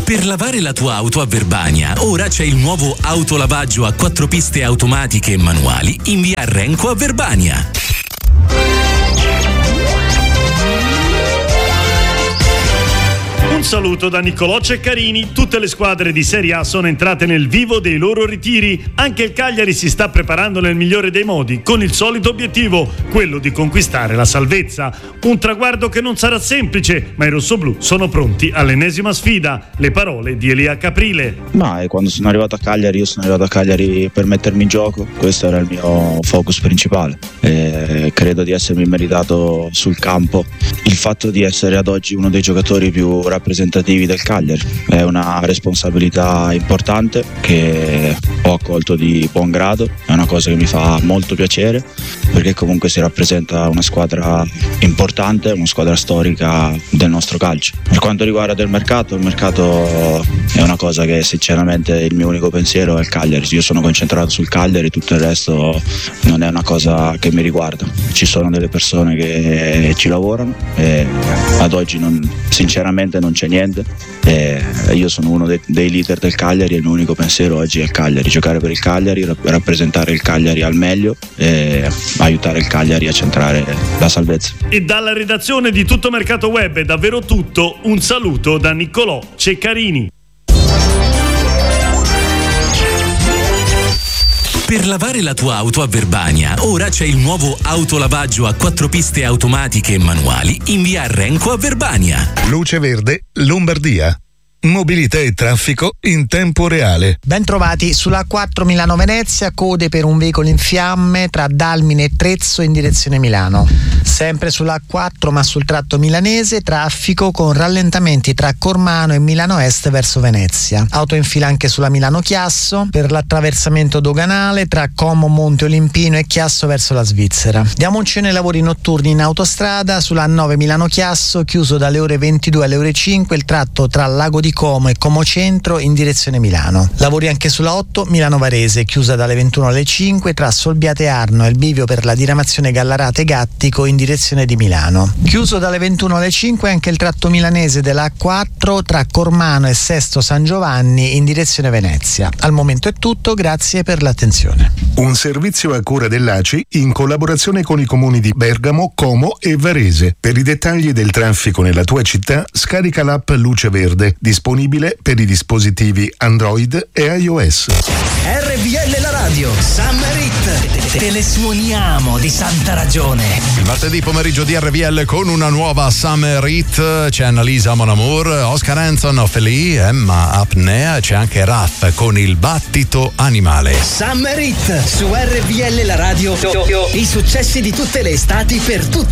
Per lavare la tua auto a Verbania, ora c'è il nuovo autolavaggio a 4 piste automatiche e manuali in via Renco a Verbania. Un saluto da Niccolò Ceccarini. Tutte le squadre di Serie A sono entrate nel vivo dei loro ritiri. Anche il Cagliari si sta preparando nel migliore dei modi, con il solito obiettivo, quello di conquistare la salvezza. Un traguardo che non sarà semplice, ma i rossoblù sono pronti all'ennesima sfida. Le parole di Elia Caprile. Ma quando sono arrivato a Cagliari, io sono arrivato a Cagliari per mettermi in gioco. Questo era il mio focus principale. Credo di essermi meritato sul campo il fatto di essere ad oggi uno dei giocatori più rappresentativi del Cagliari. È una responsabilità importante che ho accolto di buon grado, è una cosa che mi fa molto piacere perché comunque si rappresenta una squadra importante, una squadra storica del nostro calcio. Per quanto riguarda il mercato è una cosa che sinceramente il mio unico pensiero è il Cagliari. Io sono concentrato sul Cagliari, tutto il resto non è una cosa che mi riguarda. Ci sono delle persone che ci lavorano e ad oggi sinceramente non c'è niente. Io sono uno dei leader del Cagliari e il mio unico pensiero oggi è il Cagliari, giocare per il Cagliari, rappresentare il Cagliari al meglio e aiutare il Cagliari a centrare la salvezza. E dalla redazione di Tutto Mercato Web è davvero tutto. Un saluto da Niccolò Ceccarini. Per lavare la tua auto a Verbania, ora c'è il nuovo autolavaggio a 4 piste automatiche e manuali in via Renco a Verbania. Luce Verde, Lombardia. Mobilità e traffico in tempo reale. Ben trovati sulla A4 Milano-Venezia, code per un veicolo in fiamme tra Dalmine e Trezzo in direzione Milano. Sempre sulla A4 ma sul tratto milanese, traffico con rallentamenti tra Cormano e Milano Est verso Venezia. Auto in fila anche sulla Milano-Chiasso per l'attraversamento doganale tra Como, Monte Olimpino e Chiasso verso la Svizzera. Diamo un cenno ai lavori notturni in autostrada sulla A9 Milano-Chiasso, chiuso dalle ore 22 alle ore 5 il tratto tra Lago di Como e Como Centro in direzione Milano. Lavori anche sulla 8 Milano-Varese, chiusa dalle 21 alle 5 tra Solbiate Arno e il bivio per la diramazione Gallarate-Gattico in direzione di Milano. Chiuso dalle 21 alle 5 anche il tratto milanese della A4 tra Cormano e Sesto San Giovanni in direzione Venezia. Al momento è tutto, grazie per l'attenzione. Un servizio a cura dell'ACI in collaborazione con i comuni di Bergamo, Como e Varese. Per i dettagli del traffico nella tua città, scarica l'app Luce Verde, disponibile per i dispositivi Android e iOS. RVL la radio, Summer Hit, te le suoniamo di santa ragione. Il martedì pomeriggio di RVL con una nuova Summer Hit, c'è Annalisa Mon Amour, Oscar Hanson, Ophélie, Emma Apnea, c'è anche Raff con Il battito animale. Summer Hit su RVL la radio, i successi di tutte le estati per tutti